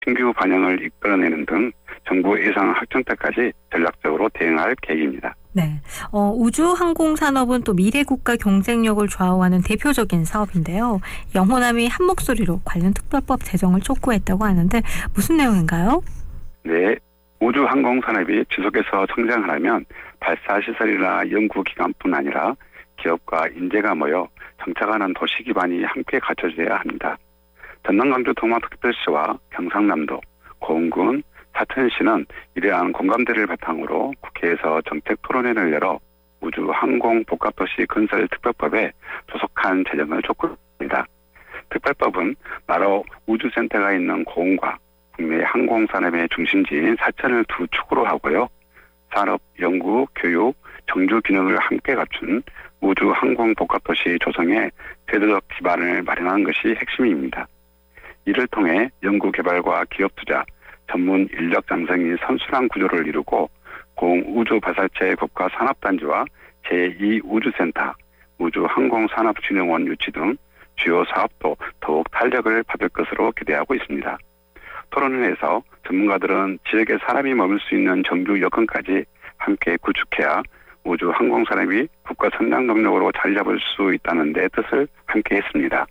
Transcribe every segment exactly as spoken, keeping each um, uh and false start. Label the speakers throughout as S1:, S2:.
S1: 신규 반영을 이끌어내는 등 정부 예산 확정 때까지 전략적으로 대응할 계획입니다.
S2: 네, 어, 우주항공산업은 또 미래 국가 경쟁력을 좌우하는 대표적인 사업인데요. 영호남이 한 목소리로 관련 특별법 제정을 촉구했다고 하는데 무슨 내용인가요?
S1: 네, 우주항공산업이 지속해서 성장하려면 발사시설이나 연구기관뿐 아니라 기업과 인재가 모여 정착하는 도시 기반이 함께 갖춰져야 합니다. 전남 광주 통합특별시와 경상남도, 고흥군, 사천시는 이러한 공감대를 바탕으로 국회에서 정책 토론회를 열어 우주항공복합도시 건설 특별법에 조속한 제정을 촉구합니다. 특별법은 바로 우주센터가 있는 고흥과 국내 항공산업의 중심지인 사천을 두 축으로 하고요. 산업, 연구, 교육, 정주 기능을 함께 갖춘 우주항공복합도시 조성에 제도적 기반을 마련하는 것이 핵심입니다. 이를 통해 연구개발과 기업투자, 전문 인력 양성이 선순환 구조를 이루고 공우주발사체 국가산업단지와 제이 우주센터, 우주항공산업진흥원 유치 등 주요 사업도 더욱 탄력을 받을 것으로 기대하고 있습니다. 토론회에서 전문가들은 지역에 사람이 머물 수 있는 정규 여건까지 함께 구축해야 우주항공산업이 국가 성장 동력으로 자리 잡을 수 있다는 데 뜻을 함께 했습니다.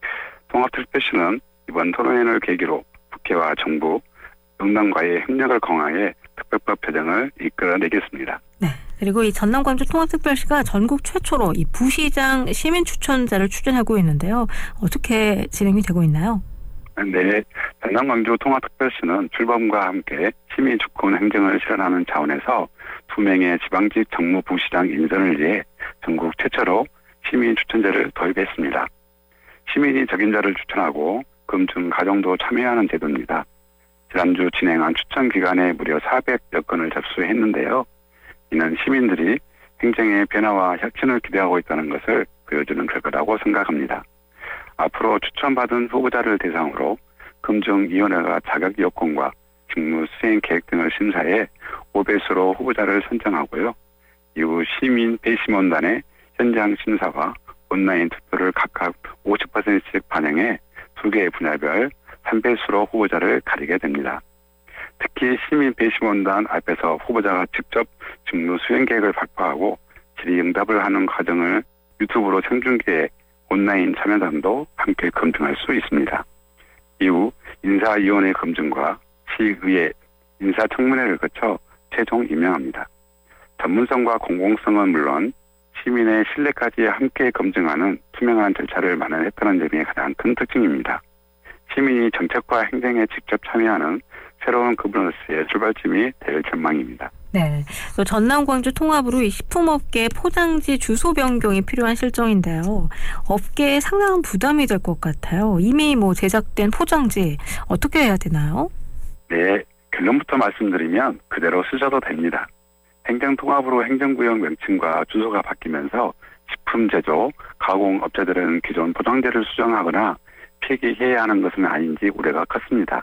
S1: 통합특별시는 이번 토론회를 계기로 국회와 정부, 영남과의 협력을 강화해 특별법 제정을 이끌어내겠습니다.
S2: 네. 그리고 이 전남광주통합특별시가 전국 최초로 이 부시장 시민추천제를 추진하고 있는데요. 어떻게 진행이 되고 있나요?
S1: 네. 전남광주통합특별시는 출범과 함께 시민주권 행정을 실현하는 차원에서 두 명의 지방직 정무 부시장 인선을 위해 전국 최초로 시민추천제를 도입했습니다. 시민이 적임자를 추천하고 검증 과정도 참여하는 제도입니다. 지난주 진행한 추천 기간에 무려 사백여 건을 접수했는데요. 이는 시민들이 행정의 변화와 혁신을 기대하고 있다는 것을 보여주는 결과라고 생각합니다. 앞으로 추천받은 후보자를 대상으로 검증위원회가 자격 요건과 직무 수행 계획 등을 심사해 오 배수로 후보자를 선정하고요. 이후 시민 배심원단의 현장 심사와 온라인 투표를 각각 오십 퍼센트씩 반영해 두 개의 분야별 삼 배수로 후보자를 가리게 됩니다. 특히 시민 배심원단 앞에서 후보자가 직접 직무 수행 계획을 발표하고 질의응답을 하는 과정을 유튜브로 생중계해 온라인 참여단도 함께 검증할 수 있습니다. 이후 인사위원회 검증과 시의회 인사청문회를 거쳐 최종 임명합니다. 전문성과 공공성은 물론 시민의 신뢰까지 함께 검증하는 투명한 절차를 마련했다는 점이 가장 큰 특징입니다. 시민이 정책과 행정에 직접 참여하는 새로운 거버넌스의 출발점이 될 전망입니다.
S2: 네, 또 전남 광주 통합으로 이 식품업계 포장지 주소 변경이 필요한 실정인데요. 업계에 상당한 부담이 될 것 같아요. 이미 뭐 제작된 포장지 어떻게 해야 되나요?
S1: 네, 결론부터 말씀드리면 그대로 쓰셔도 됩니다. 행정통합으로 행정구역 명칭과 주소가 바뀌면서 식품 제조, 가공업체들은 기존 포장재를 수정하거나 폐기해야 하는 것은 아닌지 우려가 컸습니다.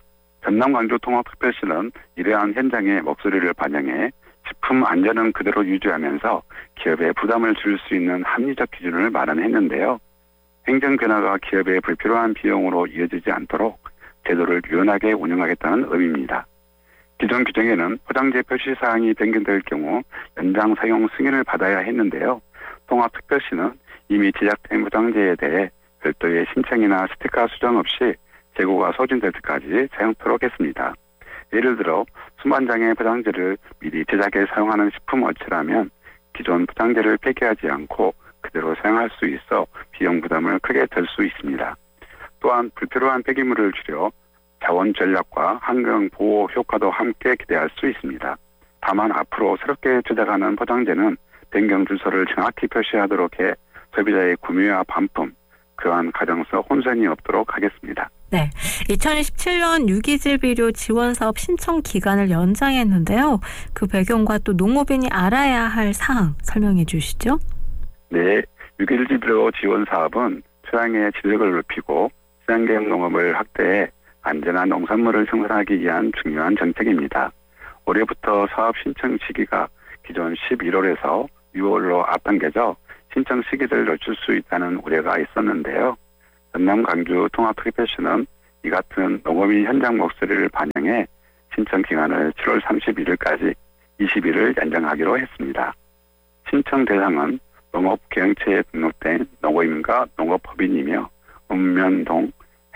S1: 전남광주통합특별시는 이러한 현장의 목소리를 반영해 식품 안전은 그대로 유지하면서 기업에 부담을 줄 수 있는 합리적 기준을 마련했는데요. 행정 변화가 기업에 불필요한 비용으로 이어지지 않도록 제도를 유연하게 운영하겠다는 의미입니다. 기존 규정에는 포장재 표시 사항이 변경될 경우 연장 사용 승인을 받아야 했는데요. 통합특별시는 이미 제작된 포장재에 대해 별도의 신청이나 스티커 수정 없이 재고가 소진될 때까지 사용토록 했습니다. 예를 들어 수만 장의 포장재를 미리 제작해 사용하는 식품 업체라면 기존 포장재를 폐기하지 않고 그대로 사용할 수 있어 비용 부담을 크게 덜 수 있습니다. 또한 불필요한 폐기물을 줄여 자원 전략과 환경 보호 효과도 함께 기대할 수 있습니다. 다만 앞으로 새롭게 제작하는 포장재는 변경 주소를 정확히 표시하도록 해 소비자의 구매와 반품, 그러한 가정서 혼선이 없도록 하겠습니다.
S2: 네, 이천이십칠 년 유기질 비료 지원 사업 신청 기간을 연장했는데요. 그 배경과 또 농업인이 알아야 할 사항 설명해 주시죠.
S1: 네, 유기질 비료 지원 사업은 수량의 질력을 높이고 친환경 농업을 확대해 안전한 농산물을 생산하기 위한 중요한 정책입니다. 올해부터 사업 신청 시기가 기존 십일월에서 유월로 앞당겨져 신청 시기를 늦출 수 있다는 우려가 있었는데요. 전남 광주 통합특별시는 이 같은 농어민 현장 목소리를 반영해 신청 기간을 칠월 삼십일일까지 이십 일을 연장하기로 했습니다. 신청 대상은 농업경영처에 등록된 농어민과 농업법인이며 읍면동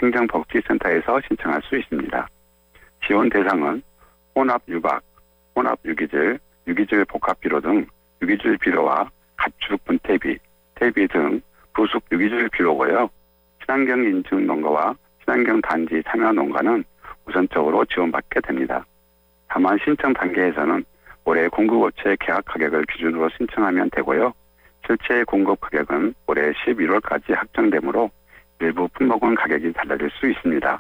S1: 행정복지센터에서 신청할 수 있습니다. 지원 대상은 혼합유박, 혼합유기질, 유기질 복합비료 등 유기질 비료와 가축 분태비, 퇴비 등 부속 유기질 비료고요. 친환경 인증 농가와 친환경 단지 참여 농가는 우선적으로 지원받게 됩니다. 다만 신청 단계에서는 올해 공급업체 계약 가격을 기준으로 신청하면 되고요. 실제 공급 가격은 올해 십일월까지 확정되므로 일부 품목은 가격이 달라질 수 있습니다.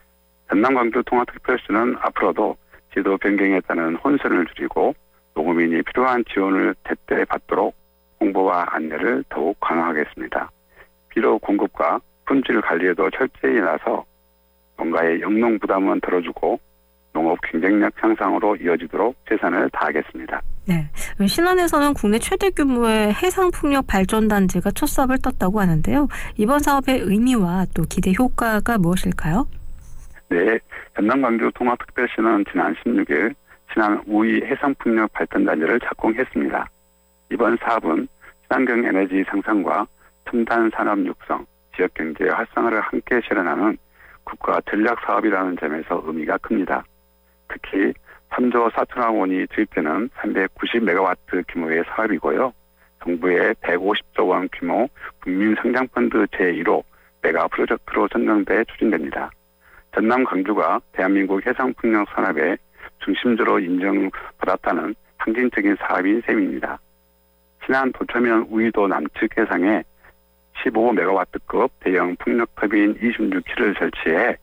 S1: 전남 광주 통합특별시는 앞으로도 지도 변경에 따른 혼선을 줄이고 농어민이 필요한 지원을 제때 받도록 홍보와 안내를 더욱 강화하겠습니다. 비료 공급과 품질 관리에도 철저히 나서 농가의 영농 부담은 덜어주고 농업 경쟁력 향상으로 이어지도록 최선을 다하겠습니다.
S2: 네, 신안에서는 국내 최대 규모의 해상풍력 발전단지가 첫 사업을 떴다고 하는데요. 이번 사업의 의미와 또 기대 효과가 무엇일까요?
S1: 네, 전남 광주 통합특별시는 지난 십육일 신안 우이 해상풍력 발전단지를 착공했습니다. 이번 사업은 친환경 에너지 생산과 첨단 산업 육성, 지역경제 활성화를 함께 실현하는 국가 전략 사업이라는 점에서 의미가 큽니다. 특히 삼조 사천억 원이 투입되는 삼백구십 메가와트 규모의 사업이고요. 정부의 백오십조 원 규모 국민성장펀드 제일 호 메가 프로젝트로 선정돼 추진됩니다. 전남 광주가 대한민국 해상풍력 산업의 중심지로 인정받았다는 상징적인 사업인 셈입니다. 신안 도처면 우이도 남측 해상에 십오 메가와트급 대형 풍력터빈 이십육 기를 설치해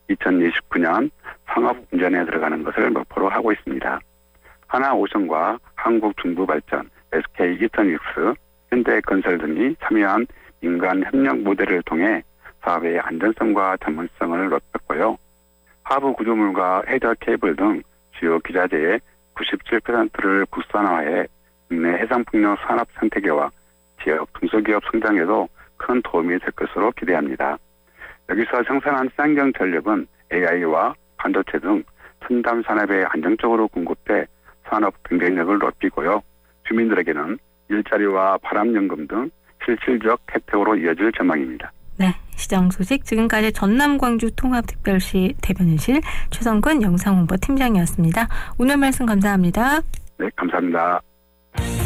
S1: 이천이십구년 상업운전에 들어가는 것을 목표로 하고 있습니다. 하나오션과 한국중부발전, 에스케이 이터닉스, 현대건설 등이 참여한 민간 협력 모델을 통해 사업의 안전성과 전문성을 높였고요. 하부 구조물과 헤더 케이블 등 주요 기자재의 구십칠 퍼센트를 국산화해 국내 해상풍력 산업 생태계와 지역 중소기업 성장에도 큰 도움이 될 것으로 기대합니다. 여기서 생산한 친환경 전력은 에이아이와 반도체 등 첨단 산업에 안정적으로 공급돼 산업 경쟁력을 높이고요. 주민들에게는 일자리와 바람연금 등 실질적 혜택으로 이어질 전망입니다.
S2: 네, 시장 소식 지금까지 전남 광주 통합특별시 대변인실 최성근 영상홍보팀장이었습니다. 오늘 말씀 감사합니다.
S1: 네, 감사합니다.